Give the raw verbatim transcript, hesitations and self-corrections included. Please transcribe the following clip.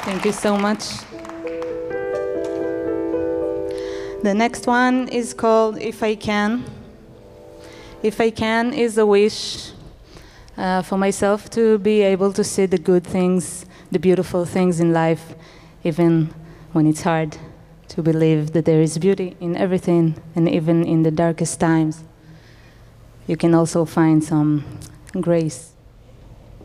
Thank you so much. The next one is called If I Can. If I Can is a wish uh, for myself to be able to see the good things, the beautiful things in life, even when it's hard, to believe that there is beauty in everything, and even in the darkest times, you can also find some grace.